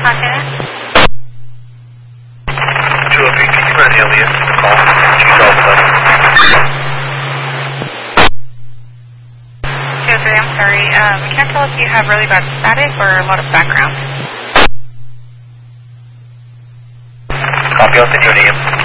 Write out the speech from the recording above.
Montana. 203, can you run Alien? Call. Chief Alpha. 203, I'm sorry. Can I tell if you have really bad static or a lot of background? Copy, I'll send you an AM.